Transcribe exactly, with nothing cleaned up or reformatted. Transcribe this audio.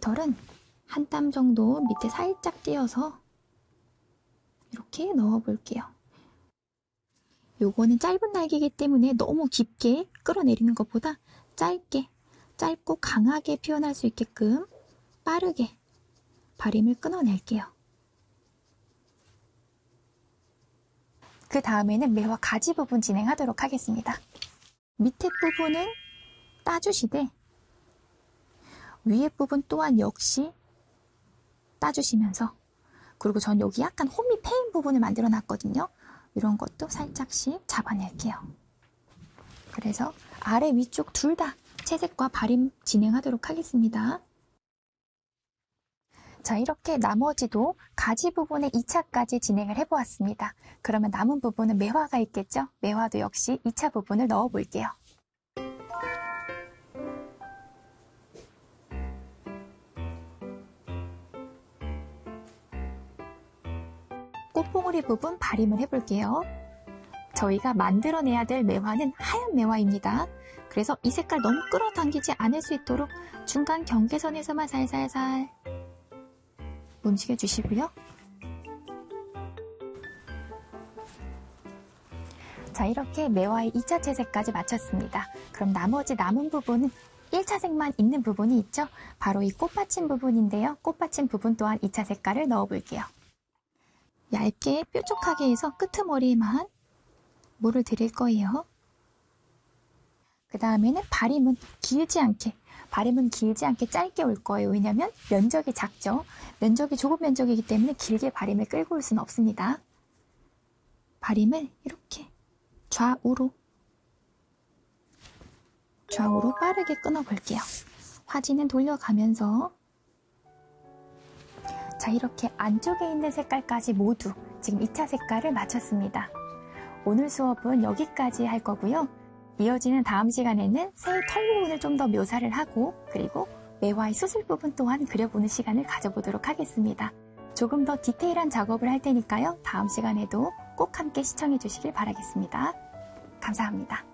깃털은 한 땀 정도 밑에 살짝 띄어서 이렇게 넣어 볼게요. 요거는 짧은 날개이기 때문에 너무 깊게 끌어내리는 것보다 짧게, 짧고 강하게 표현할 수 있게끔 빠르게 바림을 끊어낼게요. 그 다음에는 매화 가지 부분 진행하도록 하겠습니다. 밑에 부분은 따주시되 위에 부분 또한 역시 따주시면서, 그리고 전 여기 약간 홈이 패인 부분을 만들어 놨거든요. 이런 것도 살짝씩 잡아낼게요. 그래서 아래 위쪽 둘 다 채색과 바림 진행하도록 하겠습니다. 자, 이렇게 나머지도 가지 부분의 이 차까지 진행을 해보았습니다. 그러면 남은 부분은 매화가 있겠죠? 매화도 역시 이 차 부분을 넣어 볼게요. 꽃봉오리 부분 바림을 해볼게요. 저희가 만들어내야 될 매화는 하얀 매화입니다. 그래서 이 색깔 너무 끌어당기지 않을 수 있도록 중간 경계선에서만 살살살 움직여 주시고요. 자, 이렇게 매화의 이 차 채색까지 마쳤습니다. 그럼 나머지 남은 부분은 일 차 색만 있는 부분이 있죠? 바로 이 꽃받침 부분인데요. 꽃받침 부분 또한 이 차 색깔을 넣어 볼게요. 얇게 뾰족하게 해서 끄트머리에만 물을 드릴 거예요. 그 다음에는 바림은 길지 않게, 바림은 길지 않게 짧게 올 거예요. 왜냐면 면적이 작죠. 면적이 좁은 면적이기 때문에 길게 바림을 끌고 올 수는 없습니다. 바림을 이렇게 좌우로 좌우로 빠르게 끊어 볼게요. 화지는 돌려가면서, 자, 이렇게 안쪽에 있는 색깔까지 모두 지금 이 차 색깔을 마쳤습니다. 오늘 수업은 여기까지 할 거고요. 이어지는 다음 시간에는 새의 털 부분을 좀 더 묘사를 하고, 그리고 매화의 수술 부분 또한 그려보는 시간을 가져보도록 하겠습니다. 조금 더 디테일한 작업을 할 테니까요. 다음 시간에도 꼭 함께 시청해 주시길 바라겠습니다. 감사합니다.